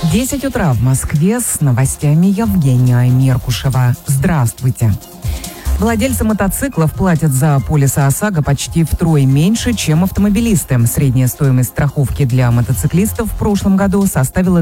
10 утра в Москве, с новостями Евгения Меркушева. Здравствуйте. Владельцы мотоциклов платят за полисы ОСАГО почти втрое меньше, чем автомобилисты. Средняя стоимость страховки для мотоциклистов в прошлом году составила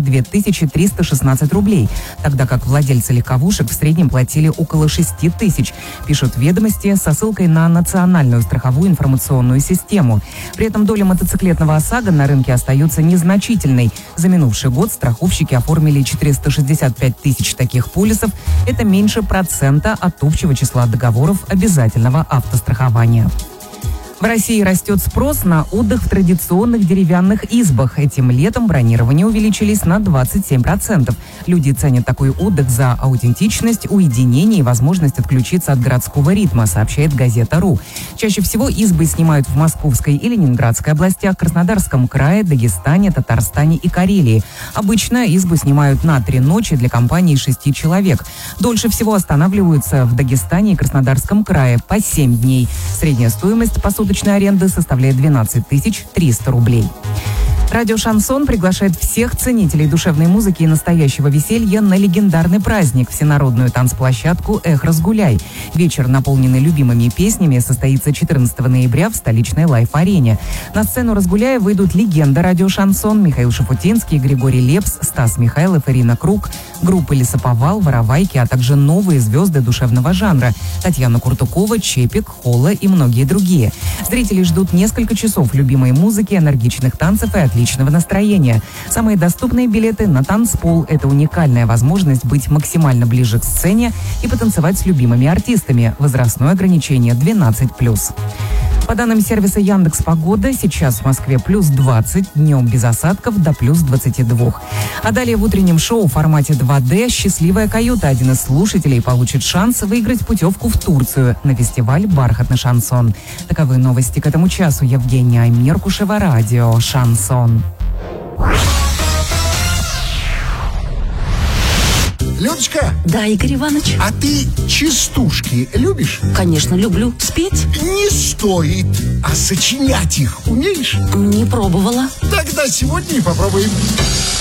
2316 рублей, тогда как владельцы легковушек в среднем платили около 6000, пишут «Ведомости» со ссылкой на национальную страховую информационную систему. При этом доля мотоциклетного ОСАГО на рынке остается незначительной. За минувший год страховщики оформили 465 тысяч таких полисов. Это меньше процента от общего числа договоров обязательного автострахования. В России растет спрос на отдых в традиционных деревянных избах. Этим летом бронирования увеличились на 27%. Люди ценят такой отдых за аутентичность, уединение и возможность отключиться от городского ритма, сообщает газета.ру. Чаще всего избы снимают в Московской и Ленинградской областях, Краснодарском крае, Дагестане, Татарстане и Карелии. Обычно избы снимают на 3 ночи для компании 6 человек. Дольше всего останавливаются в Дагестане и Краснодарском крае по 7 дней. Средняя стоимость посудочной аренды составляет 12 300 рублей. Радио «Шансон» приглашает всех ценителей душевной музыки и настоящего веселья на легендарный праздник – всенародную танцплощадку «Эх, разгуляй». Вечер, наполненный любимыми песнями, состоится 14 ноября в столичной Лайф-арене. На сцену «Разгуляя» выйдут легенда радио «Шансон» Михаил Шафутинский, Григорий Лепс, Стас Михайлов, Ирина Круг, группы «Лесоповал», «Воровайки», а также новые звезды душевного жанра – Татьяна Куртукова, Чепик, Холла и многие другие. Зрители ждут несколько часов любимой музыки, энергичных танцев и отличного настроения. Самые доступные билеты на танцпол – это уникальная возможность быть максимально ближе к сцене и потанцевать с любимыми артистами. Возрастное ограничение 12+. По данным сервиса Яндекс.Погода, сейчас в Москве плюс 20, днем без осадков до плюс 22. А далее в утреннем шоу в формате 2D «Счастливая каюта». Один из слушателей получит шанс выиграть путевку в Турцию на фестиваль «Бархатный шансон». Таковы новости к этому часу. Евгения Меркушева, радио «Шансон». Людочка! Да, Игорь Иванович. А ты частушки любишь? Конечно, люблю. Спеть? Не стоит. А сочинять их умеешь? Не пробовала. Тогда сегодня и попробуем.